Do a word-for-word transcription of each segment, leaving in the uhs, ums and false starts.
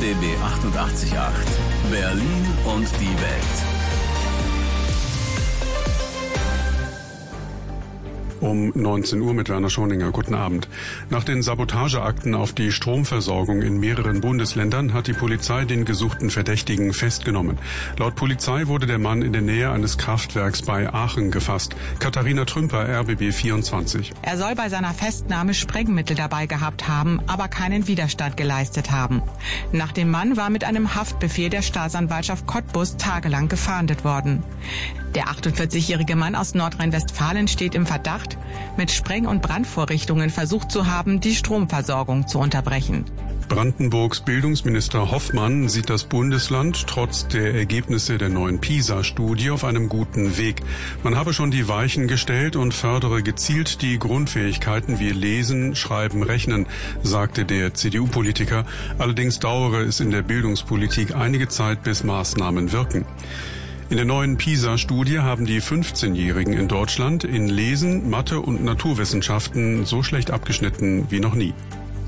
B B achtundachtzig Komma acht. Berlin und die Welt. Um neunzehn Uhr mit Werner Schoninger. Guten Abend. Nach den Sabotageakten auf die Stromversorgung in mehreren Bundesländern hat die Polizei den gesuchten Verdächtigen festgenommen. Laut Polizei wurde der Mann in der Nähe eines Kraftwerks bei Aachen gefasst. Katharina Trümper, R B B vierundzwanzig. Er soll bei seiner Festnahme Sprengmittel dabei gehabt haben, aber keinen Widerstand geleistet haben. Nach dem Mann war mit einem Haftbefehl der Staatsanwaltschaft Cottbus tagelang gefahndet worden. Der achtundvierzigjährige Mann aus Nordrhein-Westfalen steht im Verdacht, mit Spreng- und Brandvorrichtungen versucht zu haben, die Stromversorgung zu unterbrechen. Brandenburgs Bildungsminister Hoffmann sieht das Bundesland trotz der Ergebnisse der neuen PISA-Studie auf einem guten Weg. Man habe schon die Weichen gestellt und fördere gezielt die Grundfähigkeiten wie Lesen, Schreiben, Rechnen, sagte der C D U-Politiker. Allerdings dauere es in der Bildungspolitik einige Zeit, bis Maßnahmen wirken. In der neuen PISA-Studie haben die fünfzehnjährigen in Deutschland in Lesen, Mathe und Naturwissenschaften so schlecht abgeschnitten wie noch nie.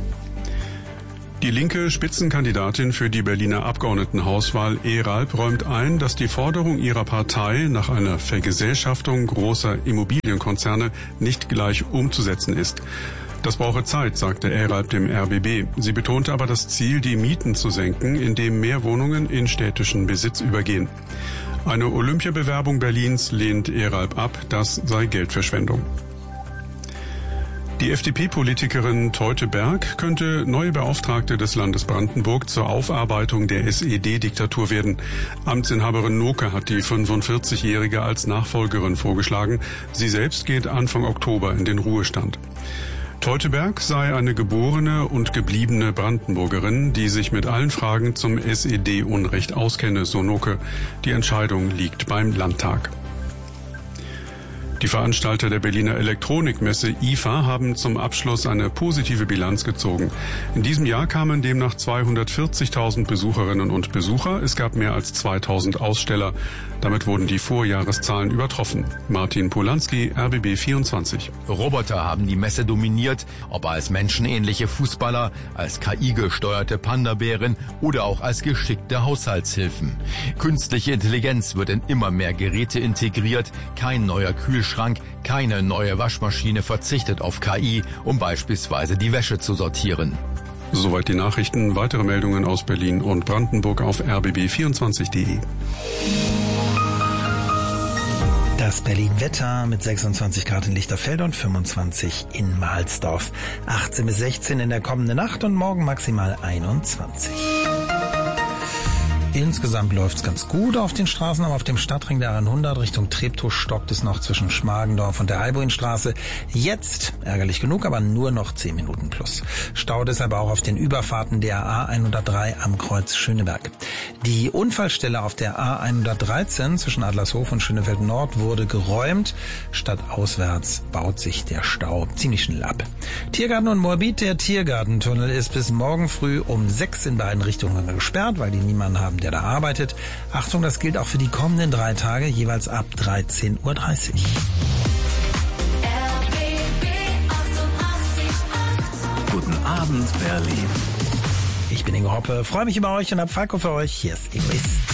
Die linke Spitzenkandidatin für die Berliner Abgeordnetenhauswahl Eralp räumt ein, dass die Forderung ihrer Partei nach einer Vergesellschaftung großer Immobilienkonzerne nicht gleich umzusetzen ist. Das brauche Zeit, sagte Eralp dem R B B. Sie betonte aber das Ziel, die Mieten zu senken, indem mehr Wohnungen in städtischen Besitz übergehen. Eine Olympiabewerbung Berlins lehnt Eralp ab, das sei Geldverschwendung. Die F D P-Politikerin Teuteberg könnte neue Beauftragte des Landes Brandenburg zur Aufarbeitung der S E D-Diktatur werden. Amtsinhaberin Noke hat die fünfundvierzigjährige als Nachfolgerin vorgeschlagen. Sie selbst geht Anfang Oktober in den Ruhestand. Teuteberg sei eine geborene und gebliebene Brandenburgerin, die sich mit allen Fragen zum S E D-Unrecht auskenne, so Noke. Die Entscheidung liegt beim Landtag. Die Veranstalter der Berliner Elektronikmesse I F A haben zum Abschluss eine positive Bilanz gezogen. In diesem Jahr kamen demnach zweihundertvierzigtausend Besucherinnen und Besucher. Es gab mehr als zweitausend Aussteller. Damit wurden die Vorjahreszahlen übertroffen. Martin Polanski, R B B vierundzwanzig. Roboter haben die Messe dominiert, ob als menschenähnliche Fußballer, als K I-gesteuerte Panda-Bären oder auch als geschickte Haushaltshilfen. Künstliche Intelligenz wird in immer mehr Geräte integriert. Kein neuer Kühlschrank, keine neue Waschmaschine verzichtet auf K I, um beispielsweise die Wäsche zu sortieren. Soweit die Nachrichten. Weitere Meldungen aus Berlin und Brandenburg auf r b b vierundzwanzig punkt d e. Das Berlin-Wetter mit sechsundzwanzig Grad in Lichterfelde und fünfundzwanzig in Mahlsdorf. achtzehn bis sechzehn in der kommenden Nacht und morgen maximal einundzwanzig. Insgesamt läuft's ganz gut auf den Straßen, aber auf dem Stadtring der A hundert Richtung Treptow stockt es noch zwischen Schmargendorf und der Albuinstraße. Jetzt, ärgerlich genug, aber nur noch zehn Minuten plus. Stau deshalb auch auf den Überfahrten der A hundertdrei am Kreuz Schöneberg. Die Unfallstelle auf der A hundertdreizehn zwischen Adlershof und Schönefeld Nord wurde geräumt. Stadtauswärts baut sich der Stau ziemlich schnell ab. Tiergarten und Moabit, der Tiergartentunnel ist bis morgen früh um sechs in beiden Richtungen gesperrt, weil die niemanden haben, der da arbeitet. Achtung, das gilt auch für die kommenden drei Tage, jeweils ab dreizehn Uhr dreißig. Guten Abend, Berlin. Ich bin Ingo Hoppe, freue mich über euch und hab Falco für euch. Hier ist Egoist.